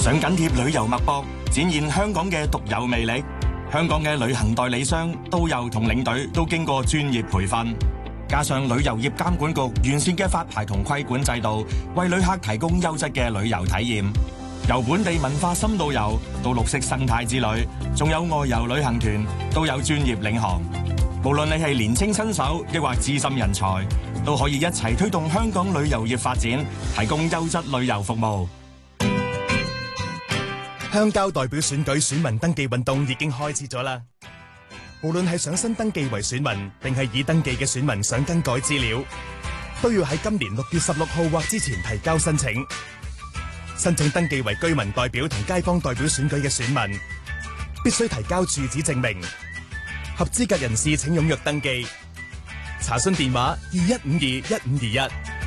想緊貼旅遊脈搏，展現香港嘅獨有魅力。香港嘅旅行代理商、導遊同領隊都經過專業培訓，加上旅遊業監管局完善嘅發牌同規管制度，為旅客提供優質嘅旅遊體驗。由本地文化深度遊到綠色生態之旅，仲有外遊旅行團，都有專業領航。無論你係年輕新手，抑或資深人才，都可以一齊推動香港旅遊業發展，提供優質旅遊服務。 鄉郊代表選舉選民登記運動已經開始咗啦。無論係想新登記為選民，定係已登記嘅選民想更改資料，都要喺今年6月16號或之前提交申請。申請登記為居民代表同街坊代表選舉嘅選民，必須提交住址證明。合資格人士請踴躍登記。查詢電話21521521。